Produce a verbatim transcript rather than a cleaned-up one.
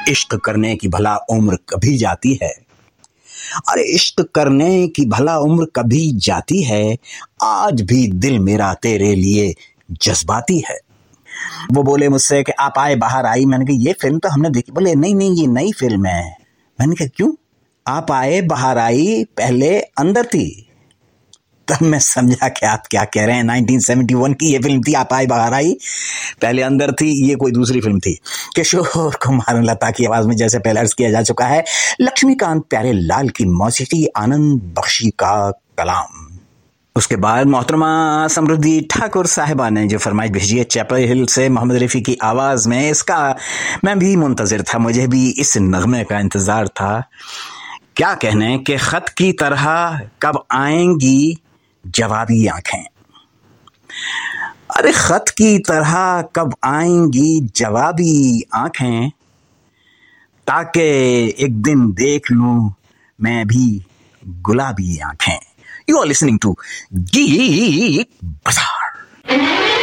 इश्क करने की भला उम्र कभी जाती है, अरे इश्क करने की भला उम्र कभी जाती है, आज भी दिल मेरा तेरे लिए जज्बाती है। वो बोले मुझसे कि आप आए बाहर आई। मैंने कहा ये फिल्म तो हमने देखी। बोले नहीं नहीं ये नई फिल्म है। मैंने कहा क्यों? आप आए बाहर आई पहले अंदर थी। तब मैं समझा कि आप क्या कह रहे हैं। उन्नीस सौ इकहत्तर की ये फिल्म थी, आप आए बाहर आई पहले अंदर थी, ये कोई दूसरी फिल्म थी। किशोर कुमार लता की आवाज में जैसे पहले अर्ज किया जा चुका है, लक्ष्मीकांत प्यारे लाल की मौसीकी, आनंद बख्शी का कलाम। उसके बाद मोहतरमा समृद्धि ठाकुर साहिबा ने जो फरमाइश भेजी है चैपल हिल से मोहम्मद रफ़ी की आवाज़ में, इसका मैं भी मुंतज़िर था, मुझे भी इस नगमे का इंतज़ार था। क्या कहने कि ख़त की तरह कब आएंगी जवाबी आंखें, अरे ख़त की तरह कब आएंगी जवाबी आंखें, ताकि एक दिन देख लूं मैं भी गुलाबी आंखें। You are listening to Geek Bazaar.